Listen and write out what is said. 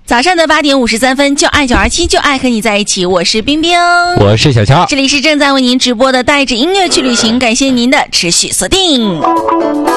早上的8点53分，就爱927，就爱和你在一起。我是冰冰， 我是小乔， 这里是正在为您直播的带着音乐去旅行，感谢您的持续锁定。